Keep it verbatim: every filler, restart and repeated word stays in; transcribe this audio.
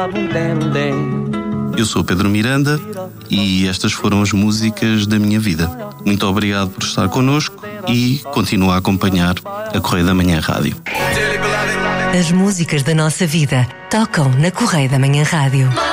Eu sou Pedro Miranda e estas foram as músicas da minha vida. Muito obrigado por estar connosco e continua a acompanhar a Correio da Manhã Rádio. As músicas da nossa vida tocam na Correio da Manhã Rádio.